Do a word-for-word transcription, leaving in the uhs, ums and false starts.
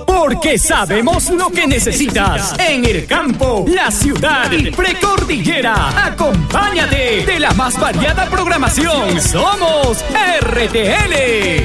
Porque sabemos lo que necesitas en el campo, la ciudad y precordillera. Acompáñate de la más variada programación. Somos R T L.